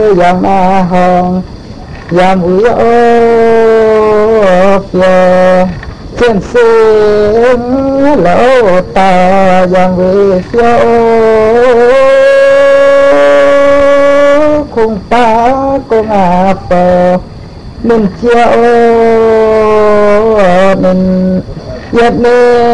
yang na hong yang ui ô kia trên sinh lỗ ta yang ui kia khung ta con à bờ mình chia ô mình yết